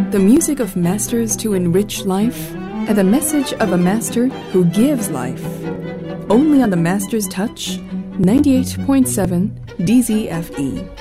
The music of masters to enrich life, and the message of a master who gives life. Only on the Master's Touch, 98.7 DZFE.